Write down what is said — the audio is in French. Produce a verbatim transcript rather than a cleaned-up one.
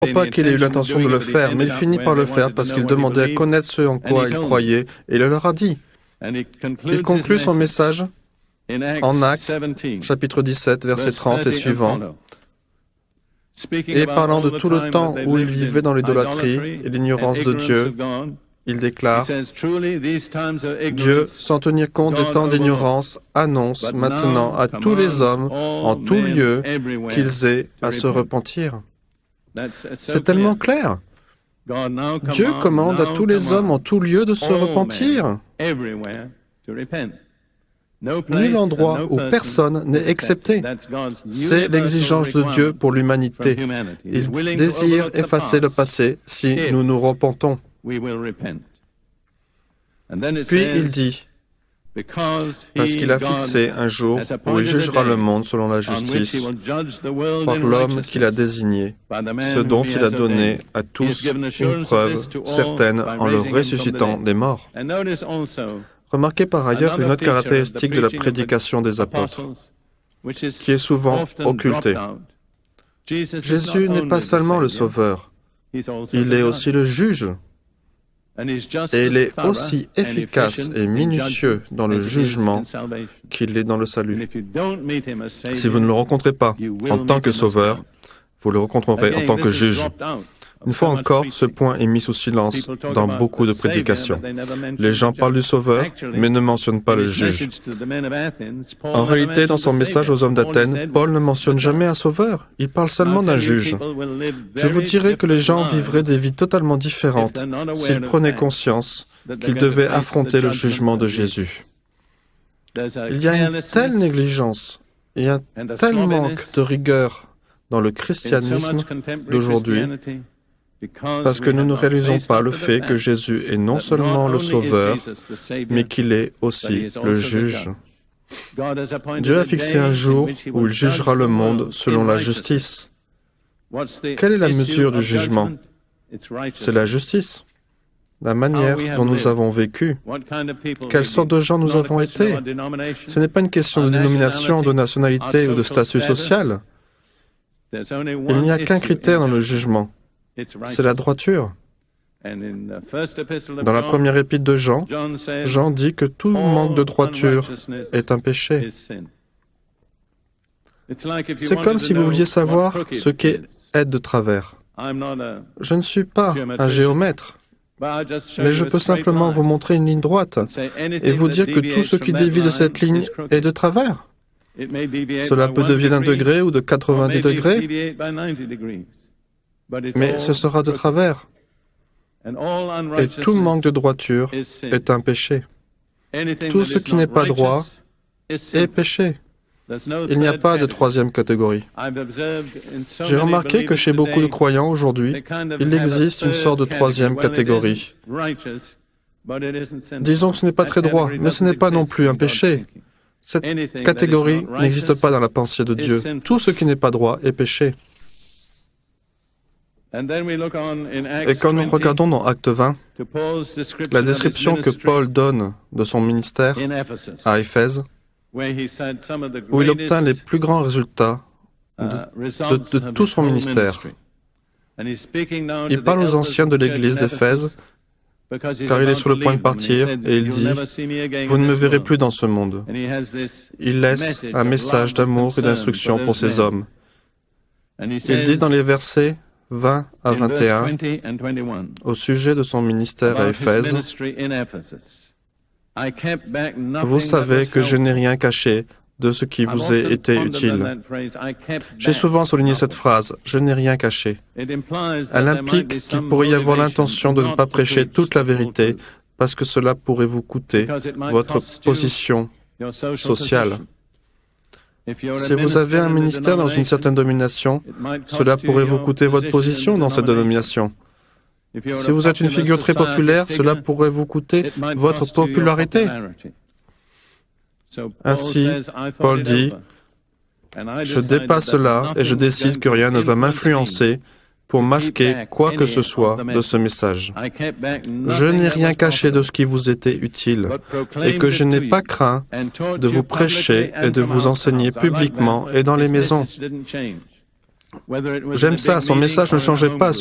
crois pas qu'il ait eu l'intention de le faire, mais il finit par le faire parce qu'il demandait à connaître ce en quoi il croyait, et il leur a dit. Il conclut son message en Actes, chapitre dix-sept, verset trente et suivant, et parlant de tout le temps où il vivait dans l'idolâtrie et l'ignorance de Dieu, il déclare, « Dieu, sans tenir compte des temps d'ignorance, annonce maintenant à tous les hommes, en tout lieu, qu'ils aient à se repentir. » C'est tellement clair. Dieu commande à tous les hommes en tout lieu de se repentir. Nul endroit où personne n'est excepté. C'est l'exigence de Dieu pour l'humanité. Il désire effacer le passé si nous nous repentons. Puis il dit, parce qu'il a fixé un jour où il jugera le monde selon la justice, par l'homme qu'il a désigné, ce dont il a donné à tous une preuve certaine en le ressuscitant des morts. Remarquez par ailleurs une autre caractéristique de la prédication des apôtres, qui est souvent occultée. Jésus n'est pas seulement le Sauveur, il est aussi le juge. Et il est aussi efficace et minutieux dans le jugement qu'il est dans le salut. Si vous ne le rencontrez pas en tant que sauveur, vous le rencontrerez en tant que juge. Une fois encore, ce point est mis sous silence dans beaucoup de prédications. Les gens parlent du Sauveur, mais ne mentionnent pas le juge. En réalité, dans son message aux hommes d'Athènes, Paul ne mentionne jamais un Sauveur, il parle seulement d'un juge. Je vous dirais que les gens vivraient des vies totalement différentes s'ils prenaient conscience qu'ils devaient affronter le jugement de Jésus. Il y a une telle négligence et un tel manque de rigueur dans le christianisme d'aujourd'hui, parce que nous ne réalisons pas le fait que Jésus est non seulement le Sauveur, mais qu'il est aussi le juge. Dieu a fixé un jour où il jugera le monde selon la justice. Quelle est la mesure du jugement? C'est la justice. La manière dont nous avons vécu. Quelle sorte de gens nous avons été? Ce n'est pas une question de dénomination, de nationalité ou de statut social. Il n'y a qu'un critère dans le jugement. C'est la droiture. Dans la première épître de Jean, Jean dit que tout manque de droiture est un péché. C'est comme si vous vouliez savoir ce qu'est être de travers. Je ne suis pas un géomètre, mais je peux simplement vous montrer une ligne droite et vous dire que tout ce qui dévie de cette ligne est de travers. Cela peut dévier d'un degré ou de quatre-vingt-dix degrés, mais ce sera de travers. Et tout manque de droiture est un péché. Tout ce qui n'est pas droit est péché. Il n'y a pas de troisième catégorie. J'ai remarqué que chez beaucoup de croyants aujourd'hui, il existe une sorte de troisième catégorie. Disons que ce n'est pas très droit, mais ce n'est pas non plus un péché. Cette catégorie n'existe pas dans la pensée de Dieu. Tout ce qui n'est pas droit est péché. Et quand nous regardons dans Acte vingt, la description que Paul donne de son ministère à Éphèse, où il obtint les plus grands résultats de, de, de tout son ministère. Il parle aux anciens de l'église d'Éphèse, car il est sur le point de partir, et il dit « Vous ne me verrez plus dans ce monde ». Il laisse un message d'amour et d'instruction pour ces hommes. Il dit dans les versets vingt à vingt et un, au sujet de son ministère à Éphèse, « Vous savez que je n'ai rien caché de ce qui vous a été utile. » J'ai souvent souligné cette phrase, « Je n'ai rien caché ». Elle implique qu'il pourrait y avoir l'intention de ne pas prêcher toute la vérité parce que cela pourrait vous coûter votre position sociale. Si vous avez un ministère dans une certaine domination, cela pourrait vous coûter votre position dans cette dénomination. Si vous êtes une figure très populaire, cela pourrait vous coûter votre popularité. Ainsi, Paul dit, « Je dépasse cela et je décide que rien ne va m'influencer pour masquer quoi que ce soit de ce message. Je n'ai rien caché de ce qui vous était utile et que je n'ai pas craint de vous prêcher et de vous enseigner publiquement et dans les maisons. » J'aime ça, son message ne changeait pas